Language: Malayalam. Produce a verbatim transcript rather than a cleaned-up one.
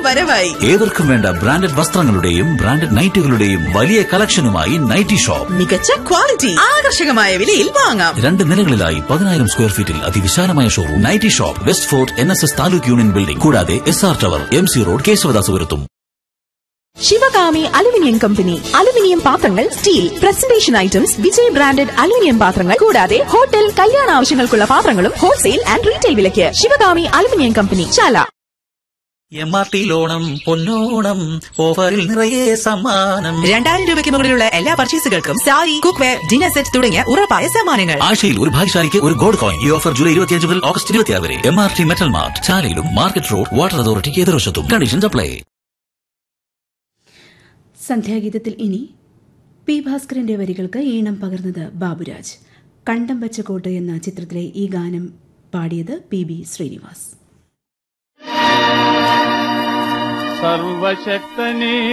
വരവായി. ഏവർക്കും വേണ്ട ബ്രാൻഡഡ് വസ്ത്രങ്ങളുടെയും ബ്രാൻഡഡ് നൈറ്റുകളുടെയും വലിയ കളക്ഷനുമായി നൈറ്റി ഷോപ്പ്. മികച്ച ക്വാളിറ്റി, ആകർഷകമായ വിലയിൽ വാങ്ങാം. രണ്ട് നിലകളിലായി പതിനായിരം സ്ക്വയർ ഫീറ്റിൽ അതിവിശാലമായ showroom. Nightie shop, west fort N S S taluk union building, കൂടാതെ S R tower, M C road, കേശവദാസപുരത്തും. Sivakami aluminium company. Aluminium പാത്രങ്ങൾ, steel, presentation items, Vijay branded aluminium പാത്രങ്ങൾ, കൂടാതെ ഹോട്ടൽ, കല്യാണ ആവശ്യങ്ങൾക്കുള്ള പാത്രങ്ങളും ഹോൾസെയിൽ ആൻഡ് റീറ്റെയിൽ വിലയ്ക്ക്. ശിവകാമി അലുമിനിയം കമ്പനി, ചാല. എം ആർ ടി ലോണം പൊന്നോണം, ഓഫറിൽ നിറയെ സമ്മാനം. രണ്ടായിരം രൂപയ്ക്ക് മുകളിലുള്ള എല്ലാ പർച്ചേസുകൾക്കും sari, cook wear, dinner set തുടങ്ങിയ ഉറപ്പായ സമ്മാനങ്ങൾ. ആഴ്ചയിൽ ഒരു ഭാഗ്യശാലിക്ക് ഒരു ഗോൾഡ് കോയിൻ. ഈ ഓഫർ ജൂലൈ ഇരുപത്തിയഞ്ച് മുതൽ ഓഗസ്റ്റ് ഇരുപത്തിയാറ് വരെ. M R T metal mart, ചാലയിലും market road, water അതോറിറ്റിക്ക് എതിർവശത്തും. Conditions apply. സന്ധ്യാഗീതത്തിൽ ഇനി പി ഭാസ്കരന്റെ വരികൾക്ക് ഈണം പകർന്നത് ബാബുരാജ്. കണ്ടം വച്ച കോട്ട് എന്ന ചിത്രത്തിലെ ഈ ഗാനം പാടിയത് പി ബി ശ്രീനിവാസ്. സർവശക്തനേ